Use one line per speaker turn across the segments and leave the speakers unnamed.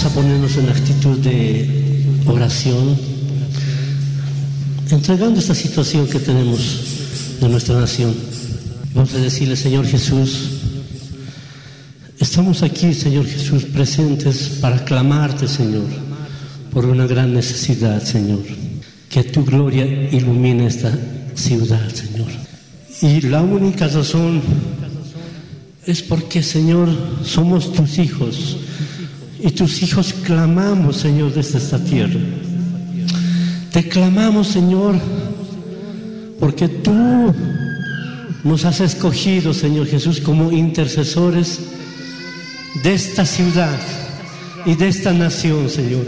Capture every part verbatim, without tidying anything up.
Vamos a ponernos en actitud de oración, entregando esta situación que tenemos de nuestra nación. Vamos a decirle: Señor Jesús, estamos aquí, Señor Jesús, presentes para clamarte, Señor, por una gran necesidad, Señor. Que tu gloria ilumine esta ciudad, Señor. Y la única razón es porque, Señor, somos tus hijos. Y tus hijos clamamos, Señor, desde esta tierra. Te clamamos, Señor, porque tú nos has escogido, Señor Jesús, como intercesores de esta ciudad y de esta nación, Señor.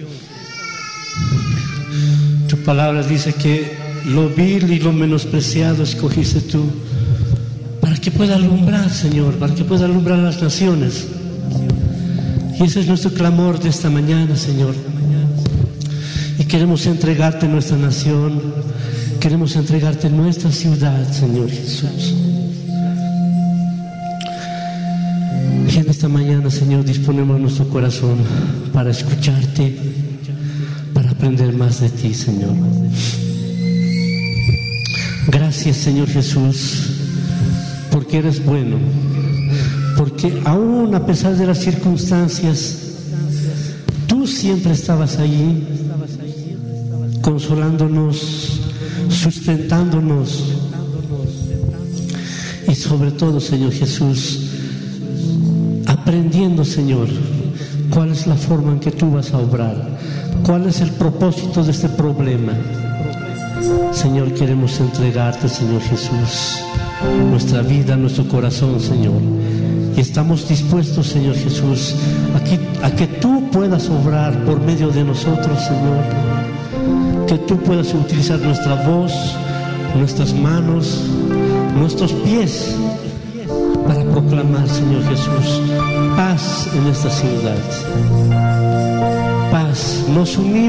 Tu palabra dice que lo vil y lo menospreciado escogiste tú para que pueda alumbrar, Señor, para que pueda alumbrar las naciones. Y ese es nuestro clamor de esta mañana, Señor. Y queremos entregarte nuestra nación, queremos entregarte nuestra ciudad, Señor Jesús. Y en esta mañana, Señor, disponemos nuestro corazón para escucharte, para aprender más de ti, Señor. Gracias, Señor Jesús, porque eres bueno, porque aún a pesar de las circunstancias, tú siempre estabas allí, consolándonos, sustentándonos, y sobre todo, Señor Jesús, aprendiendo, Señor, cuál es la forma en que tú vas a obrar, cuál es el propósito de este problema. Señor, queremos entregarte, Señor Jesús, nuestra vida, nuestro corazón, Señor. Y estamos dispuestos, Señor Jesús, a que, a que tú puedas obrar por medio de nosotros, Señor. Que tú puedas utilizar nuestra voz, nuestras manos, nuestros pies para proclamar, Señor Jesús, paz en esta ciudad. Paz. Nos unimos.